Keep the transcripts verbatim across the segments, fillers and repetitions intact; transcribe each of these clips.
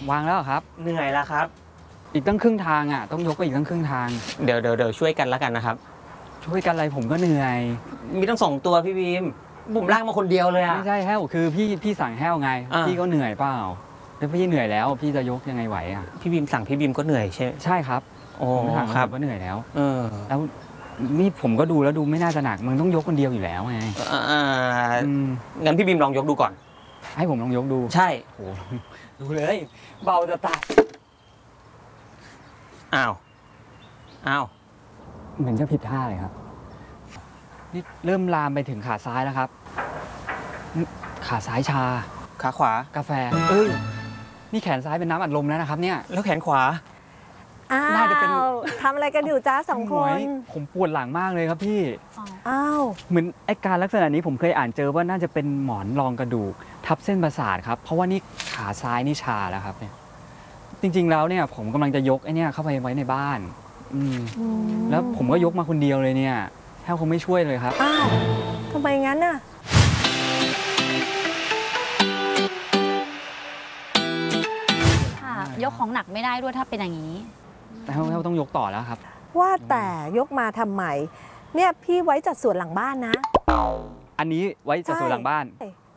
วางแล้วครับเหนื่อยแล้วครับอีกตั้งครึ่งทางอ่ะต้องยกไปอีกตั้งครึ่งทางเดี๋ยวเดี๋ยวเดี๋ยวช่วยกันแล้วกันนะครับช่วยกันอะไรผมก็เหนื่อยมีต้องสองตัวพี่บีมบุ๋มลากมาคนเดียวเลยอะไม่ใช่แห้วคือพี่พี่สั่งแห้วไงพี่ก็เหนื่อยเปล่าแล้วพี่เหนื่อยแล้วพี่จะยกยังไงไหวอ่ะพี่บีมสั่งพี่บีมก็เหนื่อยใช่ใช่ครับโอ้ครับก็เหนื่อยแล้วเออแล้วนี่ผมก็ดูแล้วดูไม่น่าจะหนักมึงต้องยกคนเดียวอยู่แล้วไงอ่างั้นพี่บีมลองยกดูก่อนให้ผมลองยกดูใช่โอ้ดูเลยเบาจะตายอ้าวอ้าวเหมือนจะผิดท่าเลยครับนี่เริ่มลามไปถึงขาซ้ายแล้วครับขาซ้ายชาขาขวากาแฟเออนี่แขนซ้ายเป็นน้ำอัดลมแล้วนะครับเนี่ยแล้วแขนขวาอ้าวทำอะไรกันอยู่จ้าสองคนผมปวดหลังมากเลยครับพี่อ้าวเหมือนไอ้การลักษณะนี้ผมเคยอ่านเจอว่าน่าจะเป็นหมอนรองกระดูกทับเส้นประสาทครับเพราะว่านี่ขาซ้ายนี่ชาแล้วครับเนี่ยจริงๆแล้วเนี่ยผมกำลังจะยกไอ้นี่เข้าไปไว้ในบ้านอืมแล้วผมก็ยกมาคนเดียวเลยเนี่ยแทบคงไม่ช่วยเลยครับอ้าวทำไมงั้นน่ะค่ะยกของหนักไม่ได้ด้วยถ้าเป็นอย่างนี้แล้วเราต้องยกต่อแล้วครับว่าแต่ยกมาทำไมเนี่ยพี่ไว้จัดสวนหลังบ้านนะอันนี้ไว้จัดสวนหลังบ้าน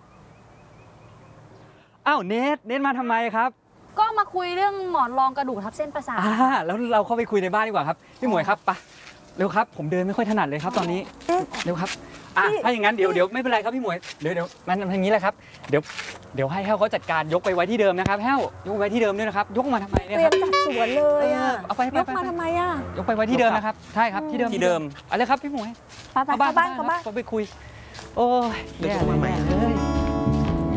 อ้าวเนทเนทมาทำไมครับก็มาคุยเรื่องหมอนรองกระดูกทับเส้นประสาทอ่าแล้วเราเข้าไปคุยในบ้านดีกว่าครับพี่หมวยครับไปเร็วครับผมเดินไม่ค่อยถนัดเลยครับตอนนี้เร็วครับอ่ะถ้าอย่างนั้นเดี๋ยวเดี๋ยวไม่เป็นไรครับพี่หมวยเดี๋ยวเดี๋ยวมันอย่างนี้แหละครับเดี๋ยวเดี๋ยวให้แห้วเขาจัดการยกไปไว้ที่เดิมนะครับแห้วยกไว้ที่เดิมด้วยนะครับยกมาทำไมเนี่ยเตรียมจัดสวนเลยอ่ะเอาไปยกมาทำไมอ่ะยกไปไว้ที่เดิมนะครับใช่ครับที่เดิมที่เดิมอะไรครับพี่หมวยเข้าบ้านเข้าบ้านเข้าบ้านไปคุยโอ้ยเดี๋ยวมาใหม่